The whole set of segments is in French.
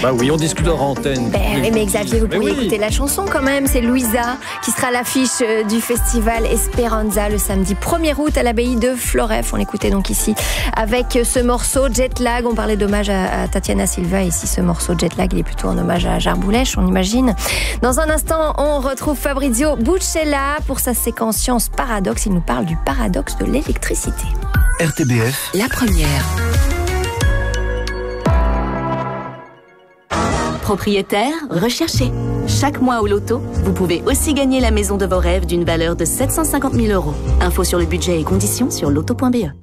Bah oui, on discute hors antenne. Mais Xavier, vous pourriez écouter la chanson quand même. C'est Louisa qui sera à l'affiche du festival Esperanza le samedi 1er août à l'abbaye de Floreffe. On l'écoutait donc ici avec ce morceau Jet Lag. On parlait d'hommage à Tatiana Silva. Ici, ce morceau Jet Lag, il est plutôt en hommage à Jarboulèche, on imagine. Dans un instant, on retrouve Fabrizio Buccella pour sa séquence Science Paradoxe. Il nous parle du paradoxe de l'électricité. RTBF, la première. Propriétaire, recherché. Chaque mois au loto, vous pouvez aussi gagner la maison de vos rêves d'une valeur de 750 000 €. Info sur le budget et conditions sur loto.be.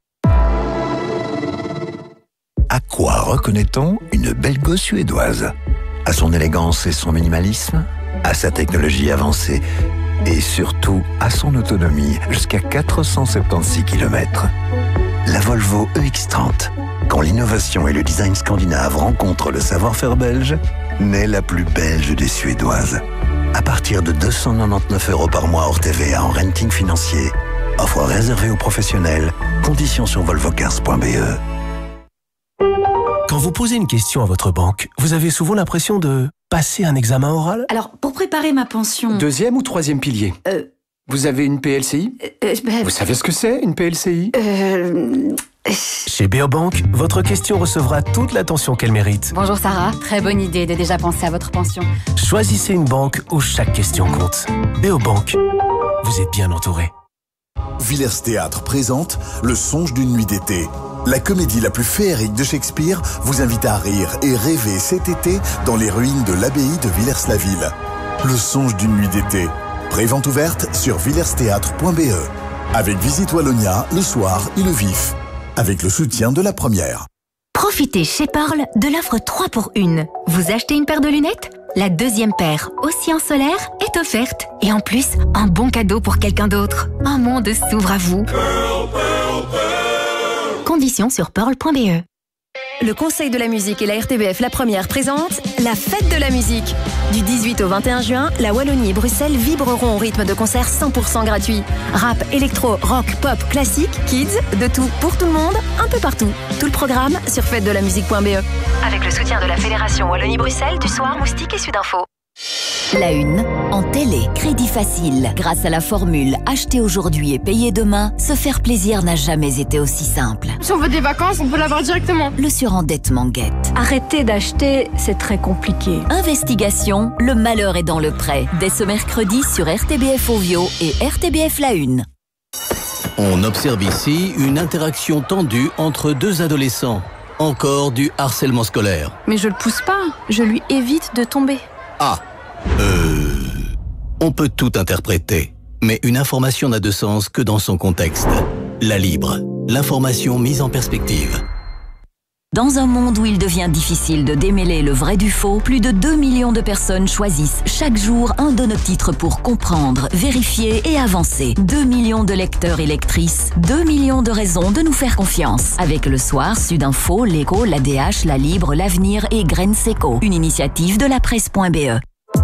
À quoi reconnaît-on une belle gosse suédoise? À son élégance et son minimalisme? À sa technologie avancée? Et surtout, à son autonomie, jusqu'à 476 km. La Volvo EX30. Quand l'innovation et le design scandinave rencontrent le savoir-faire belge, naît la plus belge des Suédoises. À partir de 299 € par mois hors TVA en renting financier. Offre réservée aux professionnels. Conditions sur volvocars.be. Quand vous posez une question à votre banque, vous avez souvent l'impression de passer un examen oral? Alors, pour préparer ma pension... Deuxième ou troisième pilier? Vous avez une PLCI? Vous savez ce que c'est, une PLCI? Chez Beobank, votre question recevra toute l'attention qu'elle mérite. Bonjour Sarah, très bonne idée de déjà penser à votre pension. Choisissez une banque où chaque question compte. Beobank, vous êtes bien entouré. Villers Théâtre présente Le Songe d'une nuit d'été. La comédie la plus féerique de Shakespeare vous invite à rire et rêver cet été dans les ruines de l'abbaye de Villers-la-Ville. Le Songe d'une nuit d'été. Prévente ouverte sur villersthéâtre.be. Avec Visite Wallonia le soir et le vif. Avec le soutien de la première. Profitez chez Pearl de l'offre 3 pour 1. Vous achetez une paire de lunettes? La deuxième paire, aussi en solaire, est offerte. Et en plus, un bon cadeau pour quelqu'un d'autre. Un monde s'ouvre à vous. Pearl, Pearl, Pearl. Conditions sur pearl.be. Le Conseil de la musique et la RTBF La Première présentent la Fête de la musique. Du 18 au 21 juin, la Wallonie et Bruxelles vibreront au rythme de concerts 100% gratuits. Rap, électro, rock, pop, classique, kids, de tout pour tout le monde, un peu partout. Tout le programme sur fêtedelamusique.be. Avec le soutien de la Fédération Wallonie-Bruxelles, du Soir, Moustique et Sudinfo. La Une, en télé, crédit facile. Grâce à la formule acheter aujourd'hui et payer demain, se faire plaisir n'a jamais été aussi simple. Si on veut des vacances, on peut l'avoir directement. Le surendettement guette. Arrêter d'acheter, c'est très compliqué. Investigation, le malheur est dans le prêt. Dès ce mercredi sur RTBF Ovio et RTBF La Une. On observe ici une interaction tendue entre deux adolescents. Encore du harcèlement scolaire. Mais je le pousse pas, je lui évite de tomber. Ah, on peut tout interpréter, mais une information n'a de sens que dans son contexte. La Libre, l'information mise en perspective. Dans un monde où il devient difficile de démêler le vrai du faux, plus de 2 millions de personnes choisissent chaque jour un de nos titres pour comprendre, vérifier et avancer. 2 millions de lecteurs et lectrices, 2 millions de raisons de nous faire confiance. Avec Le Soir, Sudinfo, l'Écho, l'ADH, La Libre, l'Avenir et Graines Seco. Une initiative de la presse.be.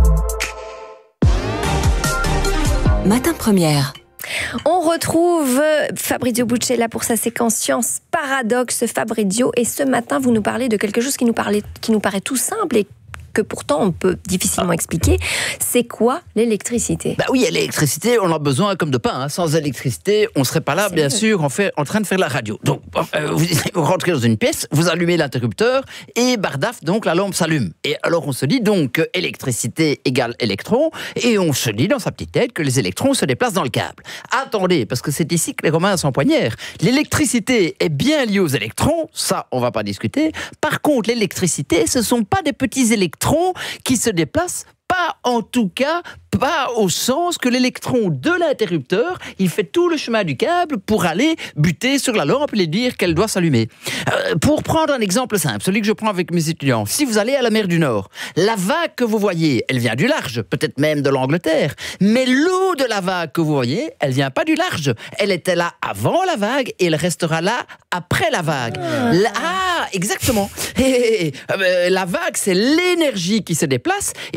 Matin Première. On retrouve Fabrizio Buccella pour sa séquence Science Paradoxe. Fabrizio, et ce matin, vous nous parlez de quelque chose qui nous paraît tout simple et que pourtant on peut difficilement expliquer. C'est quoi l'électricité? Bah oui, l'électricité, on en a besoin comme de pain. Hein. Sans électricité, on ne serait pas là, bien sûr, en train de faire la radio. Donc, vous rentrez dans une pièce, vous allumez l'interrupteur et bardaf, donc la lampe s'allume. Et alors on se dit donc électricité égale électron, et on se dit dans sa petite tête que les électrons se déplacent dans le câble. Attendez, parce que c'est ici que les Romains s'empoignèrent. L'électricité est bien liée aux électrons, ça on va pas discuter. Par contre, l'électricité, ce sont pas des petits électrons qui se déplacent, pas en tout cas, pas au sens que l'électron de l'interrupteur, il fait tout le chemin du câble pour aller buter sur la lampe et lui dire qu'elle doit s'allumer. Pour prendre un exemple simple, celui que je prends avec mes étudiants, si vous allez à la mer du Nord, la vague que vous voyez, elle vient du large, peut-être même de l'Angleterre, mais l'eau de la vague que vous voyez, elle vient pas du large. Elle était là avant la vague et elle restera là après la vague. Exactement. La vague, c'est l'énergie qui se déplace et l'eau,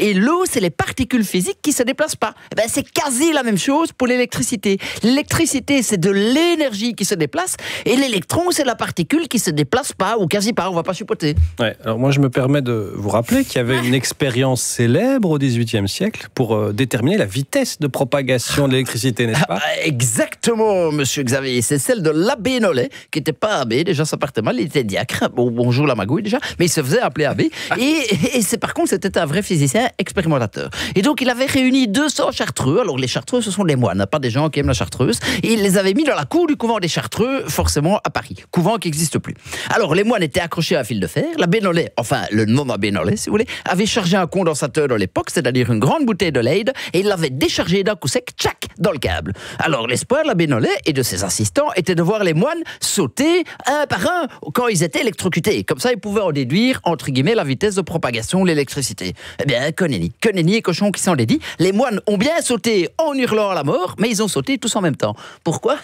c'est les particules physiques qui se déplacent pas. Eh ben, c'est quasi la même chose pour l'électricité. L'électricité, c'est de l'énergie qui se déplace, et l'électron, c'est la particule qui se déplace pas, ou quasi pas, on va pas chipoter. Ouais, alors moi, je me permets de vous rappeler qu'il y avait une expérience célèbre au XVIIIe siècle pour déterminer la vitesse de propagation de l'électricité, n'est-ce pas? Exactement, monsieur Xavier. C'est celle de l'abbé Nollet, qui n'était pas abbé, déjà ça partait mal, il était diacre. Bon, bonjour la magouille déjà, mais il se faisait appeler abbé. Et c'est, par contre, c'était un vrai physicien expérimentateur. Et donc, il avait réuni 200 chartreux. Alors, les chartreux, ce sont des moines, pas des gens qui aiment la chartreuse. Et il les avait mis dans la cour du couvent des Chartreux, forcément à Paris. Couvent qui n'existe plus. Alors, les moines étaient accrochés à un fil de fer. L'abbé Nollet, enfin, le nom abbé Nollet, si vous voulez, avait chargé un condensateur de l'époque, c'est-à-dire une grande bouteille de Leyde, et il l'avait déchargé d'un coup sec, tchac, dans le câble. Alors, l'espoir de l'abbé Nollet et de ses assistants était de voir les moines sauter un par un quand ils étaient électrocutés. Comme ça, ils pouvaient en déduire, entre guillemets, la vitesse de propagation de l'électricité. Eh bien, que nenni et cochon qui s'en dédie, les moines ont bien sauté en hurlant à la mort, mais ils ont sauté tous en même temps. Pourquoi?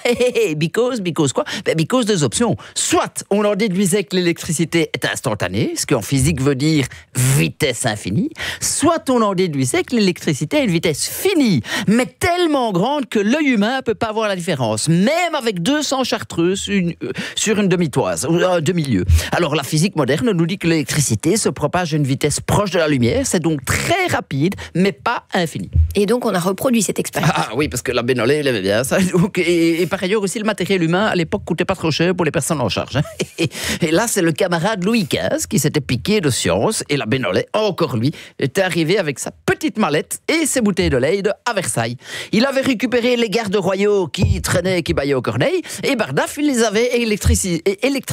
Because quoi? Because deux options. Soit on en déduisait que l'électricité est instantanée, ce qui en physique veut dire vitesse infinie, soit on en déduisait que l'électricité a une vitesse finie, mais tellement grande que l'œil humain peut pas voir la différence, même avec 200 chartreux sur une demi-toise, ou un demi-lieu. Alors la physique moderne nous dit que l'électricité se propage à une vitesse proche de la lumière, c'est donc très rapide, mais pas infini. Et donc on a reproduit cette expérience. Ah oui, parce que l'abbé Nollet, il aimait bien ça. Donc, et par ailleurs aussi, le matériel humain, à l'époque, coûtait pas trop cher pour les personnes en charge. Et là, c'est le camarade Louis XV qui s'était piqué de science, et l'abbé Nollet, encore lui, était arrivé avec sa petite mallette et ses bouteilles de Leyde à Versailles. Il avait récupéré les gardes royaux qui traînaient et qui baillaient aux corneilles, et Bardaf, il les avait électrisés.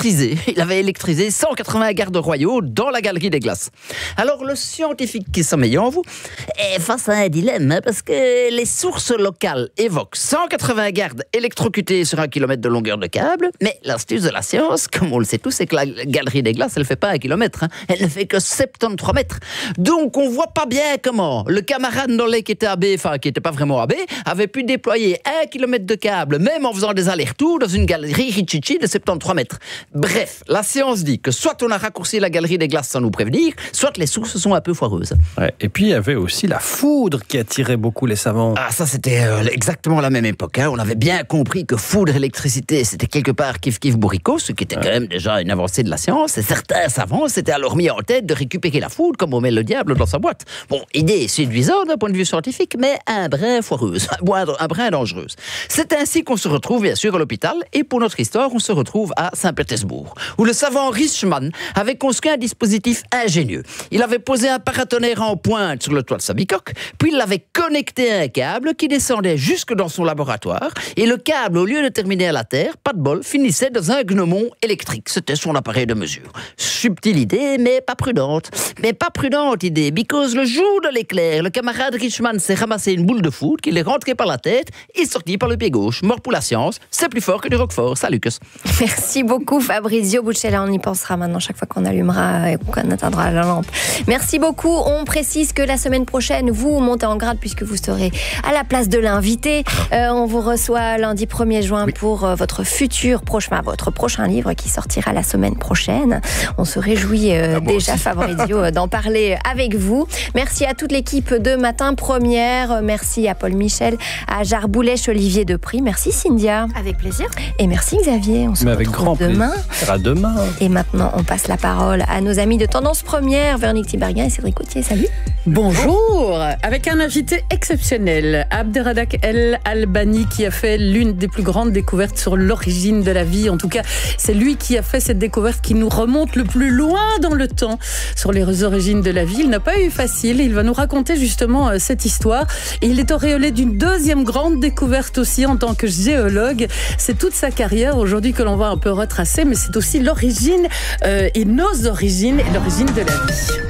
Il avait électrisé 180 gardes royaux dans la galerie des glaces. Alors, le scientifique qui sommeille en vous est face à un dilemme, hein, parce que les sources locales évoquent 180 gardes électrocutés sur 1 kilomètre de longueur de câble, mais l'astuce de la science, comme on le sait tous, c'est que la galerie des glaces, elle fait pas 1 kilomètre, hein, elle ne fait que 73 mètres. Donc, on voit pas bien comment le camarade Nollet qui était abbé, enfin, qui était pas vraiment abbé, avait pu déployer 1 kilomètre de câble, même en faisant des allers-retours dans une galerie Richichi de 73 mètres. Bref, la science dit que soit on a raccourci la galerie des glaces sans nous prévenir, soit les sources sont un peu foireuses. Ouais, et puis, il y avait aussi la foudre qui attirait beaucoup les savants. Ah, ça, c'était exactement la même époque. Hein. On avait bien compris que foudre et électricité, c'était quelque part kiff-kiff bourricot, ce qui était quand même déjà une avancée de la science. Et certains savants s'étaient alors mis en tête de récupérer la foudre comme on met le diable dans sa boîte. Bon, idée séduisante d'un point de vue scientifique, mais un brin foireuse, un brin dangereuse. C'est ainsi qu'on se retrouve, bien sûr, à l'hôpital. Et pour notre histoire, on se retrouve à Saint-Pétersbourg, où le savant Richman avait construit un dispositif ingénieux. Il avait posé un paratonnerre en pointe sur le toit de sa bicoque, puis il l'avait connecté à un câble qui descendait jusque dans son laboratoire, et le câble, au lieu de terminer à la terre, pas de bol, finissait dans un gnomon électrique. C'était son appareil de mesure. Subtile idée, mais pas prudente. Mais pas prudente idée, because le jour de l'éclair, le camarade Richman s'est ramassé une boule de foudre qui l'est rentrée par la tête et sortie par le pied gauche. Mort pour la science, c'est plus fort que du Roquefort. Salut, Lucas. Merci beaucoup, Fabrizio Buccella. On y pensera maintenant chaque fois qu'on allumera et qu'on atteindra la lampe. Merci beaucoup. On précise que la semaine prochaine, vous montez en grade puisque vous serez à la place de l'invité. On vous reçoit lundi 1er juin pour votre prochain livre qui sortira la semaine prochaine. On se réjouit déjà, Fabrizio, d'en parler avec vous. Merci à toute l'équipe de Matin Première. Merci à Paul Michel, à Jarboulèche, Olivier Depry. Merci Cynthia. Avec plaisir. Et merci Xavier. On se retrouve demain. À demain. Et maintenant, on passe la parole à nos amis de Tendance Première, Véronique Tiberghien et Cédric Gauthier. Salut. Bonjour. Avec un invité exceptionnel, Abderrahmane El Albani, qui a fait l'une des plus grandes découvertes sur l'origine de la vie. En tout cas, c'est lui qui a fait cette découverte qui nous remonte le plus loin dans le temps sur les origines de la vie. Il n'a pas eu facile. Il va nous raconter justement cette histoire. Et il est auréolé d'une deuxième grande découverte aussi en tant que géologue. C'est toute sa carrière aujourd'hui que l'on va un peu retracer, mais c'est aussi l'origine et nos origines et l'origine de la vie.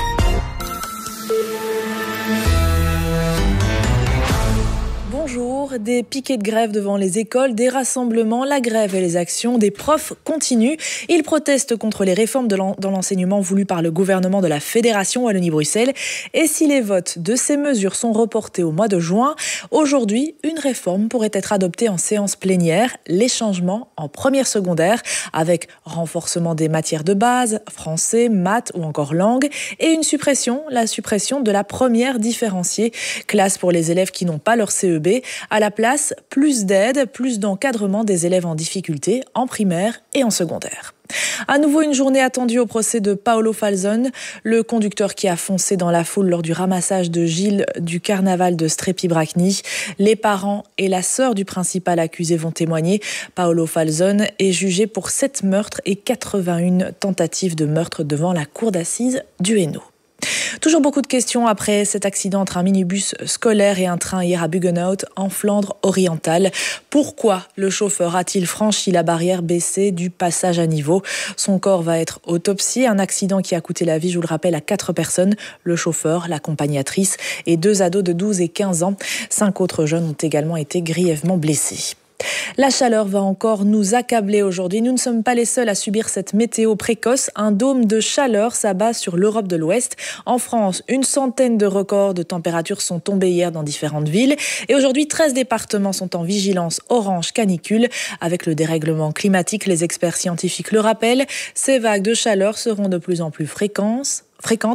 Bonjour, des piquets de grève devant les écoles, des rassemblements, la grève et les actions des profs continuent. Ils protestent contre les réformes dans l'enseignement voulues par le gouvernement de la Fédération Wallonie-Bruxelles. Et si les votes de ces mesures sont reportés au mois de juin, aujourd'hui, une réforme pourrait être adoptée en séance plénière. Les changements en première secondaire, avec renforcement des matières de base, français, maths ou encore langue, et une suppression, la suppression de la première différenciée, classe pour les élèves qui n'ont pas leur CEB. À la place, plus d'aide, plus d'encadrement des élèves en difficulté en primaire et en secondaire. À nouveau une journée attendue au procès de Paolo Falzon, le conducteur qui a foncé dans la foule lors du ramassage de Gilles du carnaval de Strepi-Bracni. Les parents et la sœur du principal accusé vont témoigner. Paolo Falzon est jugé pour 7 meurtres et 81 tentatives de meurtre devant la cour d'assises du Hainaut. Toujours beaucoup de questions après cet accident entre un minibus scolaire et un train hier à Buggenhout, en Flandre orientale. Pourquoi le chauffeur a-t-il franchi la barrière baissée du passage à niveau ? Son corps va être autopsié. Un accident qui a coûté la vie, je vous le rappelle, à 4 personnes. Le chauffeur, l'accompagnatrice et 2 ados de 12 et 15 ans. 5 autres jeunes ont également été grièvement blessés. La chaleur va encore nous accabler aujourd'hui. Nous ne sommes pas les seuls à subir cette météo précoce. Un dôme de chaleur s'abat sur l'Europe de l'Ouest. En France, une centaine de records de température sont tombés hier dans différentes villes. Et aujourd'hui, 13 départements sont en vigilance orange canicule. Avec le dérèglement climatique, les experts scientifiques le rappellent, ces vagues de chaleur seront de plus en plus fréquentes,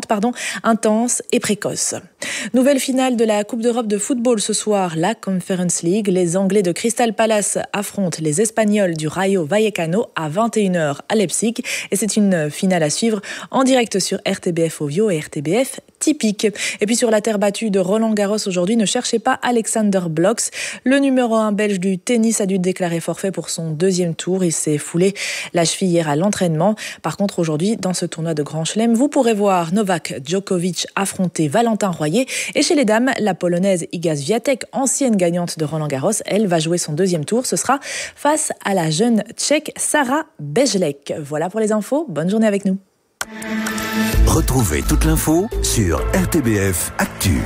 intenses et précoces. Nouvelle finale de la Coupe d'Europe de football ce soir, la Conference League. Les Anglais de Crystal Palace affrontent les Espagnols du Rayo Vallecano à 21h à Leipzig. Et c'est une finale à suivre en direct sur RTBF Ovio et RTBF Typique. Et puis sur la terre battue de Roland-Garros aujourd'hui, ne cherchez pas Alexander Blocks. Le numéro 1 belge du tennis a dû déclarer forfait pour son 2e tour. Il s'est foulé la cheville hier à l'entraînement. Par contre, aujourd'hui, dans ce tournoi de Grand Chelem, vous pourrez voir Novak Djokovic affronter Valentin Royer. Et chez les dames, la Polonaise Iga Swiatek, ancienne gagnante de Roland-Garros, elle va jouer son 2e tour. Ce sera face à la jeune Tchèque Sara Bejlek. Voilà pour les infos. Bonne journée avec nous. Retrouvez toute l'info sur RTBF Actu.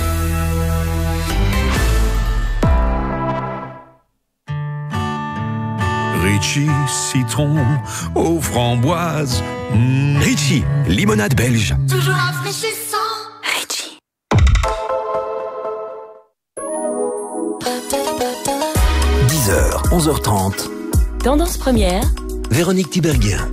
Ritchie, citron aux framboises. Ritchie, limonade belge. Toujours rafraîchissant. Ritchie. 10h, 11h30. Tendance première. Véronique Tiberghien.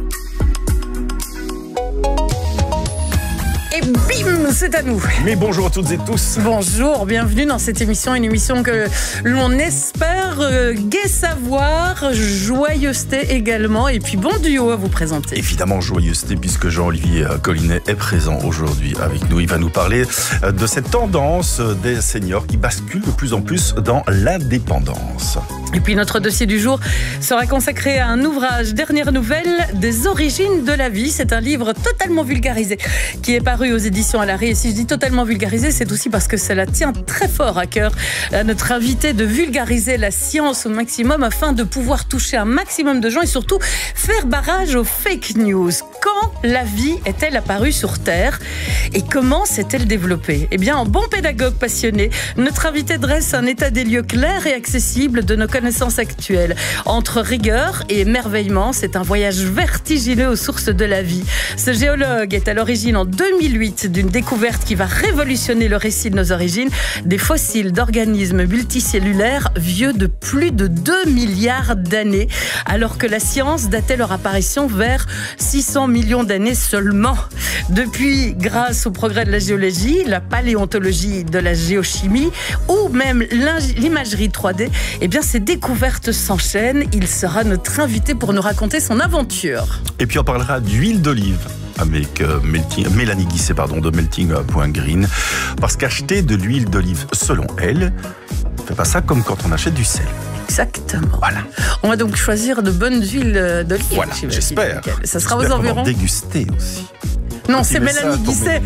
Et bim, c'est à nous. Mais bonjour à toutes et tous. Bonjour, bienvenue dans cette émission, une émission que l'on espère gai savoir, joyeuseté également, et puis bon duo à vous présenter. Évidemment joyeuseté, puisque Jean-Olivier Collinet est présent aujourd'hui avec nous. Il va nous parler de cette tendance des seniors qui basculent de plus en plus dans l'indépendance. Et puis notre dossier du jour sera consacré à un ouvrage, Dernière nouvelle, des origines de la vie. C'est un livre totalement vulgarisé qui est paru aux éditions Alary. Et si je dis totalement vulgarisé, c'est aussi parce que cela tient très fort à cœur à notre invité de vulgariser la science au maximum afin de pouvoir toucher un maximum de gens et surtout faire barrage aux fake news. Quand la vie est-elle apparue sur Terre et comment s'est-elle développée ? Eh bien, en bon pédagogue passionné, notre invité dresse un état des lieux clair et accessible de nos connaissances actuelles. Entre rigueur et émerveillement, c'est un voyage vertigineux aux sources de la vie. Ce géologue est à l'origine en 2008 d'une découverte qui va révolutionner le récit de nos origines, des fossiles d'organismes multicellulaires vieux de plus de 2 milliards d'années, alors que la science datait leur apparition vers 600 millions d'années seulement. Depuis, grâce au progrès de la géologie, la paléontologie de la géochimie ou même l'imagerie 3D, eh bien ces découvertes s'enchaînent. Il sera notre invité pour nous raconter son aventure. Et puis on parlera d'huile d'olive avec Mélanie Guisset de Melting.Green, parce qu'acheter de l'huile d'olive, selon elle, ne fait pas ça comme quand on achète du sel. Exactement. Voilà. On va donc choisir de bonnes huiles d'olive. Voilà, j'espère. Ça sera aux environs. Déguster aussi. Non, c'est Mélanie Guisset.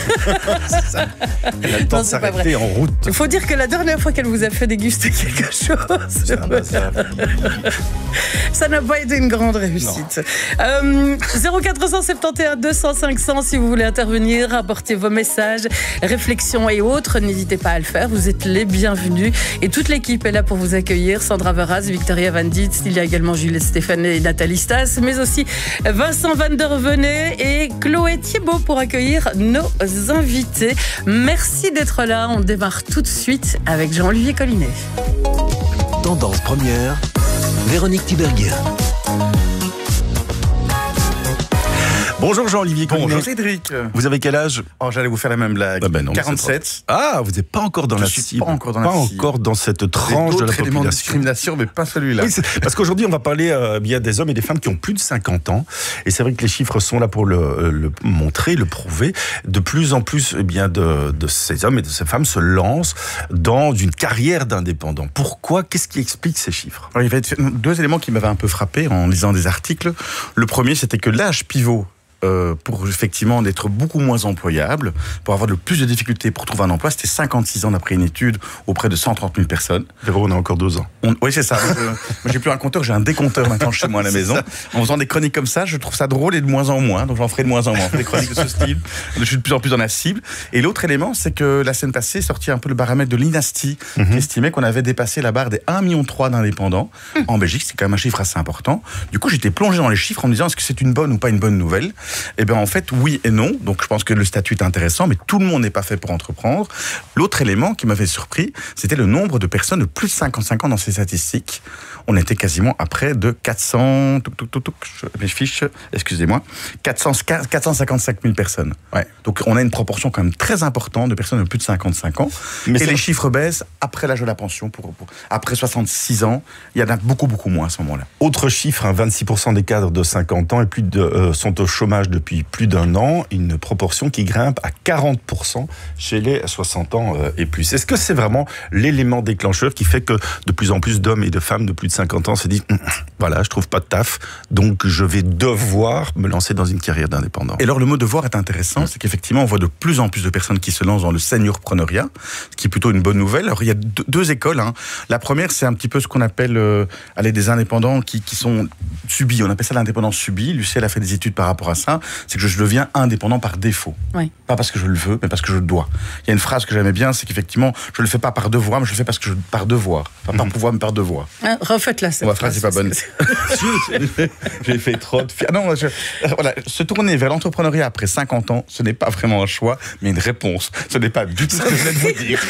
Elle a le temps de s'arrêter en route. Il faut dire que la dernière fois qu'elle vous a fait déguster quelque chose, ça n'a pas été une grande réussite. 0471 200 500 si vous voulez intervenir, apporter vos messages, réflexions et autres, n'hésitez pas à le faire, vous êtes les bienvenus et toute l'équipe est là pour vous accueillir. Sandra Verras, Victoria Van Dietz, il y a également Juliette Stéphane et Nathalie Stas, mais aussi Vincent Van der Venet et Chloé Thibault pour accueillir nos invités. Merci d'être là, on démarre tout de suite avec Jean-Olivier Collinet. Tendance première, Véronique Tiberghien. Bonjour Jean-Olivier Collinet. Bonjour Cédric. Vous avez quel âge? Oh, j'allais vous faire la même blague. Non, 47. Ah, vous n'êtes pas encore dans la cible. Pas encore dans la cible. Pas encore dans cette tranche de la population. De discrimination, mais pas celui-là. Oui, parce qu'aujourd'hui, on va parler bien des hommes et des femmes qui ont plus de 50 ans. Et c'est vrai que les chiffres sont là pour le montrer, le prouver. De plus en plus, de ces hommes et de ces femmes se lancent dans une carrière d'indépendant. Pourquoi? Qu'est-ce qui explique ces chiffres? Alors, il y avait deux éléments qui m'avaient un peu frappé en lisant des articles. Le premier, c'était que l'âge pivot pour effectivement d'être beaucoup moins employable, pour avoir de plus de difficultés pour trouver un emploi, c'était 56 ans d'après une étude auprès de 130 000 personnes. Véro, on a encore 2 ans. Oui, c'est ça. Moi, j'ai plus un compteur, j'ai un décompteur maintenant chez moi à la maison. En faisant des chroniques comme ça, je trouve ça drôle et de moins en moins, donc j'en ferai de moins en moins. Des chroniques de ce style, je suis de plus en plus dans la cible. Et l'autre élément, c'est que la semaine passée est sorti un peu le baromètre de l'Inasti, qui estimait qu'on avait dépassé la barre des 1,3 million d'indépendants. En Belgique, c'est quand même un chiffre assez important. Du coup, j'étais plongé dans les chiffres en me disant, est-ce que c'est une bonne ou pas une bonne nouvelle? Eh bien, en fait, oui et non. Donc, je pense que le statut est intéressant, mais tout le monde n'est pas fait pour entreprendre. L'autre élément qui m'avait surpris, c'était le nombre de personnes de plus de 55 ans dans ces statistiques. On était quasiment à près de 400... mes fiches, excusez-moi. 455 000 personnes. Ouais. Donc, on a une proportion quand même très importante de personnes de plus de 55 ans. Mais et les chiffres baissent après l'âge de la pension. Après 66 ans, il y en a beaucoup, beaucoup moins à ce moment-là. Autre chiffre, 26% des cadres de 50 ans et plus sont au chômage depuis plus d'1 an, une proportion qui grimpe à 40% chez les 60 ans et plus. Est-ce que c'est vraiment l'élément déclencheur qui fait que de plus en plus d'hommes et de femmes de plus de 50 ans se disent voilà, je trouve pas de taf, donc je vais devoir me lancer dans une carrière d'indépendant? Et alors le mot devoir est intéressant, c'est qu'effectivement on voit de plus en plus de personnes qui se lancent dans le seniorpreneuriat, ce qui est plutôt une bonne nouvelle. Alors il y a deux écoles. La première, c'est un petit peu ce qu'on appelle des indépendants qui sont subis. On appelle ça l'indépendance subie. Lucie, elle a fait des études par rapport à ça. C'est que je deviens indépendant par défaut. Oui. Pas parce que je le veux, mais parce que je le dois. Il y a une phrase que j'aimais bien, c'est qu'effectivement, je le fais pas par devoir, mais je le fais parce que par devoir. Pas par pouvoir, mais par devoir. Refaites-la. Ma phrase n'est pas bonne. J'ai fait trop de... Non, voilà, se tourner vers l'entrepreneuriat après 50 ans, ce n'est pas vraiment un choix, mais une réponse. Ce n'est pas du tout ce que je viens de vous dire.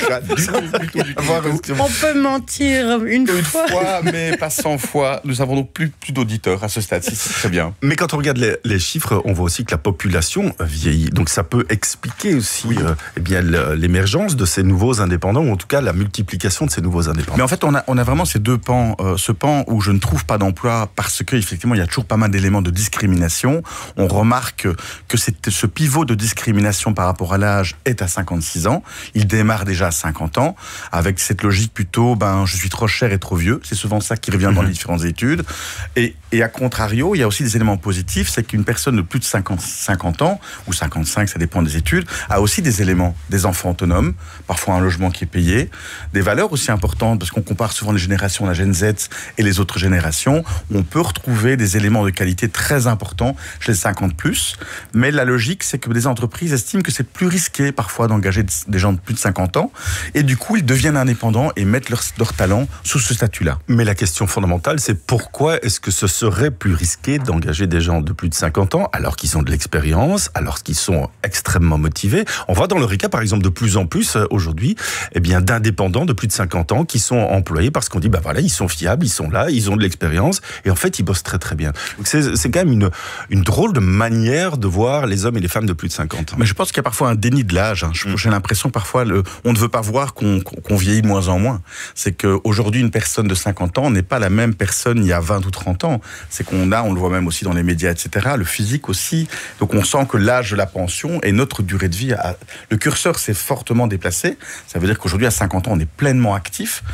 On peut mentir une fois, mais pas 100 fois. Nous avons donc plus d'auditeurs à ce stade. C'est très bien. Mais quand on regarde les chiffres, on voit aussi que la population vieillit. Donc ça peut expliquer aussi l'émergence de ces nouveaux indépendants, ou en tout cas la multiplication de ces nouveaux indépendants. Mais en fait, on a vraiment ces deux pans. Ce pan où je ne trouve pas d'emploi parce qu'effectivement, il y a toujours pas mal d'éléments de discrimination. On remarque que ce pivot de discrimination par rapport à l'âge est à 56 ans. Il démarre déjà à 50 ans, avec cette logique plutôt, je suis trop cher et trop vieux. C'est souvent ça qui revient dans les différentes études. Et à contrario, il y a aussi des éléments positifs, c'est qu'une personne de plus de 50 ans, ou 55, ça dépend des études, a aussi des éléments, des enfants autonomes, parfois un logement qui est payé, des valeurs aussi importantes, parce qu'on compare souvent les générations, la Gen Z et les autres générations, où on peut retrouver des éléments de qualité très importants chez les 50+, mais la logique, c'est que des entreprises estiment que c'est plus risqué parfois d'engager des gens de plus de 50 ans, et du coup, ils deviennent indépendants et mettent leur talent sous ce statut-là. Mais la question fondamentale, c'est pourquoi est-ce que ce serait plus risqué d'engager des gens de plus de 50 ans, alors qu'ils ont de l'expérience, alors qu'ils sont extrêmement motivés? On voit dans le RICA, par exemple, de plus en plus, aujourd'hui, d'indépendants de plus de 50 ans qui sont employés parce qu'on dit, ils sont fiables, ils sont là, ils ont de l'expérience, et en fait, ils bossent très très bien. Donc c'est quand même une drôle de manière de voir les hommes et les femmes de plus de 50 ans. Mais je pense qu'il y a parfois un déni de l'âge. J'ai l'impression que parfois, on ne veut pas voir qu'on vieillit de moins en moins. C'est qu'aujourd'hui, une personne de 50 ans n'est pas la même personne il y a 20 ou 30 ans. C'est on le voit même aussi dans les médias, etc., le physique aussi. Donc on sent que l'âge de la pension et notre durée de vie, le curseur s'est fortement déplacé. Ça veut dire qu'aujourd'hui, à 50 ans, on est pleinement actif.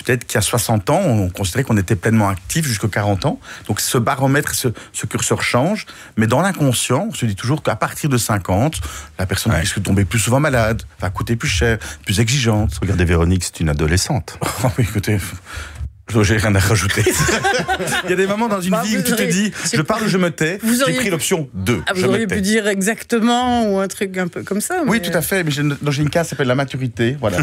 peut-être qu'à 60 ans, on considérait qu'on était pleinement actif jusqu'à 40 ans. Donc ce baromètre, ce curseur change, mais dans l'inconscient, on se dit toujours qu'à partir de 50, la personne risque de tomber plus souvent malade, va coûter plus cher, plus exigeante. Regardez Véronique, c'est une adolescente. Oh, oui, écoutez... J'ai rien à rajouter. Il y a des moments dans une vie où tu te dis, je parle ou je me tais. J'ai pris l'option 2. Vous auriez pu dire exactement ou un truc un peu comme ça. Oui, tout à fait. Mais j'ai une case qui s'appelle la maturité. Voilà.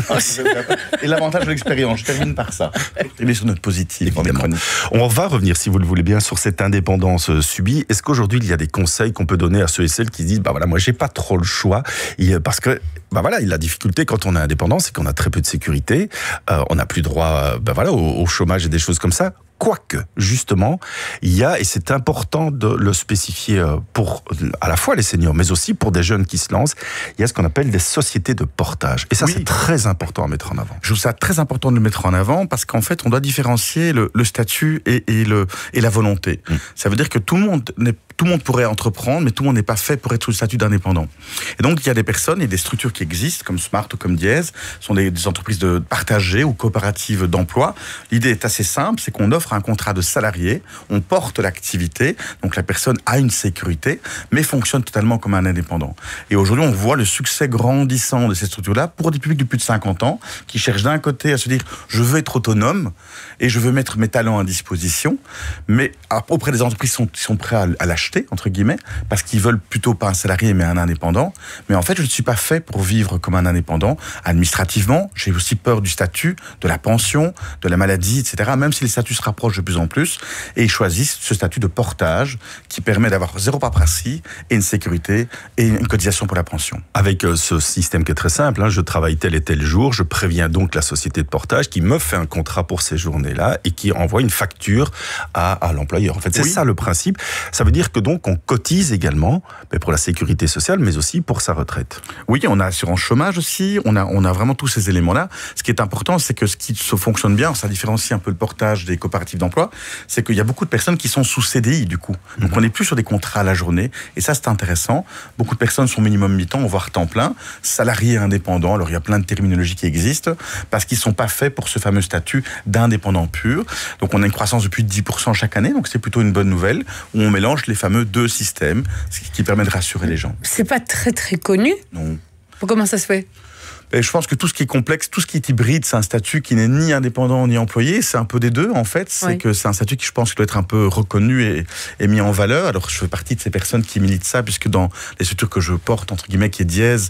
Et l'avantage de l'expérience. Je termine par ça. Et sur notre positif. On va revenir, si vous le voulez bien, sur cette indépendance subie. Est-ce qu'aujourd'hui, il y a des conseils qu'on peut donner à ceux et celles qui disent, bah voilà, moi, j'ai pas trop le choix. Parce que, bah voilà, la difficulté quand on est indépendant, c'est qu'on a très peu de sécurité. On n'a plus droit, au chômage et des choses comme ça. Quoique, justement, il y a, et c'est important de le spécifier pour à la fois les seniors, mais aussi pour des jeunes qui se lancent, il y a ce qu'on appelle des sociétés de portage. Et ça, c'est très important à mettre en avant. Je trouve ça très important de le mettre en avant parce qu'en fait, on doit différencier le statut et la volonté. Ça veut dire que tout le monde pourrait entreprendre, mais tout le monde n'est pas fait pour être sous le statut d'indépendant. Et donc, il y a des personnes et des structures qui existent, comme Smart ou comme Diez, sont des entreprises de partagées ou coopératives d'emploi. L'idée est assez simple, c'est qu'on offre un contrat de salarié, on porte l'activité, donc la personne a une sécurité, mais fonctionne totalement comme un indépendant. Et aujourd'hui, on voit le succès grandissant de ces structures-là pour des publics de plus de 50 ans, qui cherchent d'un côté à se dire, je veux être autonome, et je veux mettre mes talents à disposition, mais auprès des entreprises qui sont prêts à l'acheter, entre guillemets, parce qu'ils veulent plutôt pas un salarié, mais un indépendant. Mais en fait, je ne suis pas fait pour vivre comme un indépendant. Administrativement, j'ai aussi peur du statut, de la pension, de la maladie, etc., même si les statuts se rapprochent de plus en plus, et ils choisissent ce statut de portage qui permet d'avoir 0 paperasserie et une sécurité et une cotisation pour la pension. Avec ce système qui est très simple, je travaille tel et tel jour, je préviens donc la société de portage qui me fait un contrat pour ces journées-là et qui envoie une facture à l'employeur. En fait, c'est ça le principe. Ça veut dire que donc on cotise également pour la sécurité sociale, mais aussi pour sa retraite. Oui, on a assurance chômage aussi, on a vraiment tous ces éléments-là. Ce qui est important, c'est que ce qui se fonctionne bien, ça différencie un peu le portage des coopératives d'emploi, c'est qu'il y a beaucoup de personnes qui sont sous CDI du coup. Donc on n'est plus sur des contrats à la journée, et ça c'est intéressant. Beaucoup de personnes sont minimum mi-temps, voire temps plein, salariés indépendants. Alors il y a plein de terminologies qui existent, parce qu'ils ne sont pas faits pour ce fameux statut d'indépendant pur. Donc on a une croissance de plus de 10% chaque année, donc c'est plutôt une bonne nouvelle, où on mélange les fameux 2 systèmes, ce qui permet de rassurer les gens. C'est pas très très connu. Non. Comment ça se fait ? Et je pense que tout ce qui est complexe, tout ce qui est hybride, c'est un statut qui n'est ni indépendant ni employé. C'est un peu des deux, en fait. C'est que c'est un statut qui, je pense, doit être un peu reconnu et mis en valeur. Alors, je fais partie de ces personnes qui militent ça, puisque dans les structures que je porte, entre guillemets, qui est Diez,